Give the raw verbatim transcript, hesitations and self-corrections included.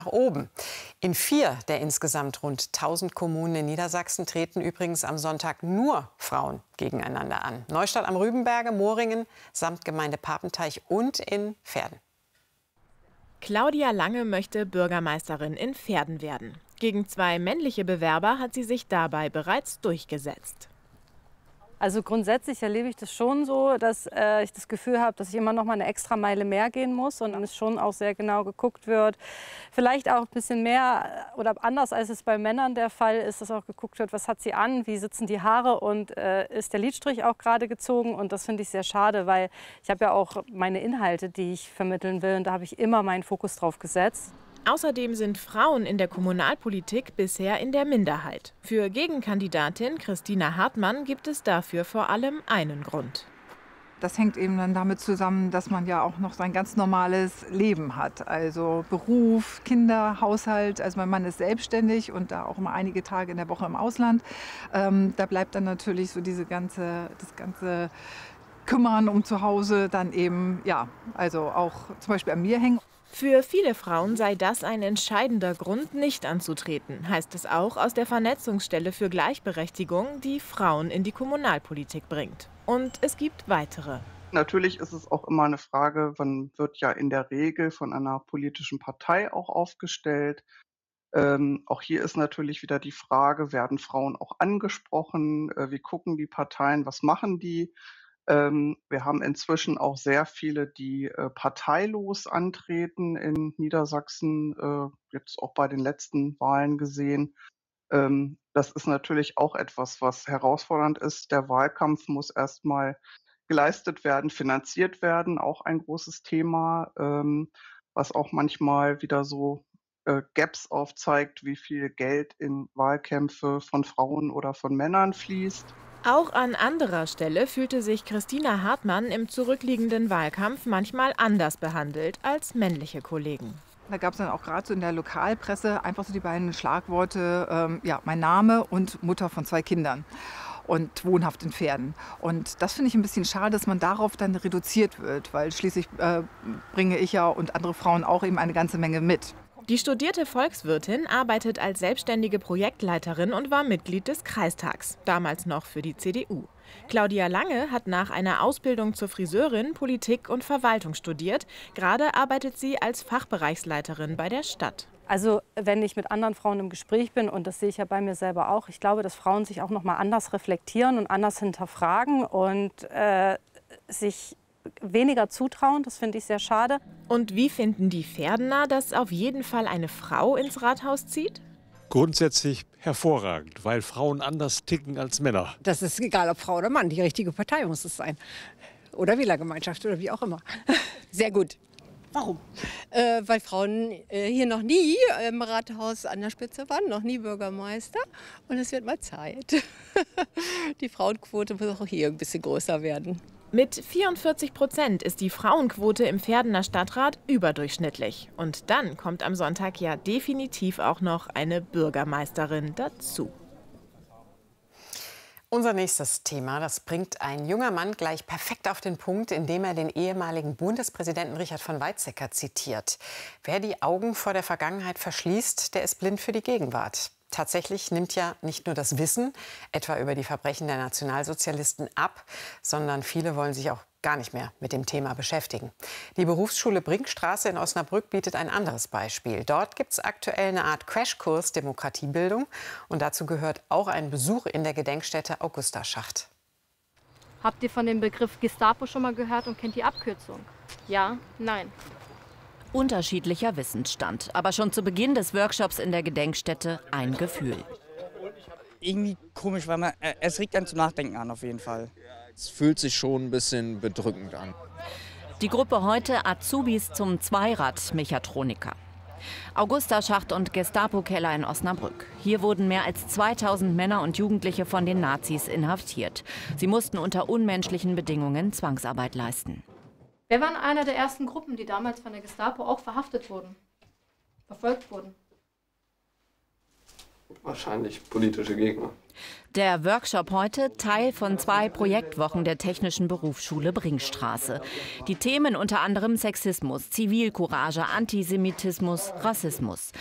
Oben. In vier der insgesamt rund tausend Kommunen in Niedersachsen treten übrigens am Sonntag nur Frauen gegeneinander an. Neustadt am Rübenberge, Moringen, Samtgemeinde Papenteich und in Verden. Claudia Lange möchte Bürgermeisterin in Verden werden. Gegen zwei männliche Bewerber hat sie sich dabei bereits durchgesetzt. Also grundsätzlich erlebe ich das schon so, dass äh, ich das Gefühl habe, dass ich immer noch mal eine extra Meile mehr gehen muss und es schon auch sehr genau geguckt wird. Vielleicht auch ein bisschen mehr oder anders als es bei Männern der Fall ist, dass auch geguckt wird, was hat sie an, wie sitzen die Haare und äh, ist der Lidstrich auch gerade gezogen. Und das finde ich sehr schade, weil ich habe ja auch meine Inhalte, die ich vermitteln will, und da habe ich immer meinen Fokus drauf gesetzt. Außerdem sind Frauen in der Kommunalpolitik bisher in der Minderheit. Für Gegenkandidatin Christina Hartmann gibt es dafür vor allem einen Grund. Das hängt eben dann damit zusammen, dass man ja auch noch sein ganz normales Leben hat. Also Beruf, Kinder, Haushalt. Also mein Mann ist selbstständig und da auch immer einige Tage in der Woche im Ausland. Ähm, da bleibt dann natürlich so diese ganze, das ganze Kümmern um zu Hause dann eben, ja, also auch zum Beispiel an mir hängen. Für viele Frauen sei das ein entscheidender Grund, nicht anzutreten, heißt es auch aus der Vernetzungsstelle für Gleichberechtigung, die Frauen in die Kommunalpolitik bringt. Und es gibt weitere. Natürlich ist es auch immer eine Frage, man wird ja in der Regel von einer politischen Partei auch aufgestellt. Ähm, auch hier ist natürlich wieder die Frage, werden Frauen auch angesprochen? Äh, wie gucken die Parteien, was machen die? Ähm, wir haben inzwischen auch sehr viele, die äh, parteilos antreten in Niedersachsen, äh, jetzt auch bei den letzten Wahlen gesehen. Ähm, das ist natürlich auch etwas, was herausfordernd ist. Der Wahlkampf muss erstmal geleistet werden, finanziert werden, auch ein großes Thema, ähm, was auch manchmal wieder so äh, Gaps aufzeigt, wie viel Geld in Wahlkämpfe von Frauen oder von Männern fließt. Auch an anderer Stelle fühlte sich Christina Hartmann im zurückliegenden Wahlkampf manchmal anders behandelt als männliche Kollegen. Da gab es dann auch gerade so in der Lokalpresse einfach so die beiden Schlagworte, ähm, ja, mein Name und Mutter von zwei Kindern und wohnhaft in Verden. Und das finde ich ein bisschen schade, dass man darauf dann reduziert wird, weil schließlich äh, bringe ich ja und andere Frauen auch eben eine ganze Menge mit. Die studierte Volkswirtin arbeitet als selbstständige Projektleiterin und war Mitglied des Kreistags, damals noch für die C D U. Claudia Lange hat nach einer Ausbildung zur Friseurin Politik und Verwaltung studiert. Gerade arbeitet sie als Fachbereichsleiterin bei der Stadt. Also wenn ich mit anderen Frauen im Gespräch bin, und das sehe ich ja bei mir selber auch, ich glaube, dass Frauen sich auch noch mal anders reflektieren und anders hinterfragen und äh, sich weniger zutrauen. Das finde ich sehr schade. Und wie finden die Verdener, dass auf jeden Fall eine Frau ins Rathaus zieht? Grundsätzlich hervorragend, weil Frauen anders ticken als Männer. Das ist egal, ob Frau oder Mann. Die richtige Partei muss es sein. Oder Wählergemeinschaft oder wie auch immer. Sehr gut. Warum? Äh, weil Frauen äh, hier noch nie im Rathaus an der Spitze waren, noch nie Bürgermeister. Und es wird mal Zeit. Die Frauenquote muss auch hier ein bisschen größer werden. Mit vierundvierzig Prozent ist die Frauenquote im Verdener Stadtrat überdurchschnittlich. Und dann kommt am Sonntag ja definitiv auch noch eine Bürgermeisterin dazu. Unser nächstes Thema, das bringt ein junger Mann gleich perfekt auf den Punkt, indem er den ehemaligen Bundespräsidenten Richard von Weizsäcker zitiert. Wer die Augen vor der Vergangenheit verschließt, der ist blind für die Gegenwart. Tatsächlich nimmt ja nicht nur das Wissen, etwa über die Verbrechen der Nationalsozialisten, ab, sondern viele wollen sich auch gar nicht mehr mit dem Thema beschäftigen. Die Berufsschule Brinkstraße in Osnabrück bietet ein anderes Beispiel. Dort gibt es aktuell eine Art Crashkurs Demokratiebildung und dazu gehört auch ein Besuch in der Gedenkstätte Augusta Schacht. Habt ihr von dem Begriff Gestapo schon mal gehört und kennt die Abkürzung? Ja? Nein? Unterschiedlicher Wissensstand, aber schon zu Beginn des Workshops in der Gedenkstätte ein Gefühl. Irgendwie komisch, weil man, äh, es regt einen zum Nachdenken an, auf jeden Fall. Es fühlt sich schon ein bisschen bedrückend an. Die Gruppe heute Azubis zum Zweirad-Mechatroniker. Augusta Schacht und Gestapo-Keller in Osnabrück. Hier wurden mehr als zweitausend Männer und Jugendliche von den Nazis inhaftiert. Sie mussten unter unmenschlichen Bedingungen Zwangsarbeit leisten. Wer war einer der ersten Gruppen, die damals von der Gestapo auch verhaftet wurden, verfolgt wurden? Wahrscheinlich politische Gegner. Der Workshop heute Teil von zwei Projektwochen der Technischen Berufsschule Bringstraße. Die Themen unter anderem Sexismus, Zivilcourage, Antisemitismus, Rassismus.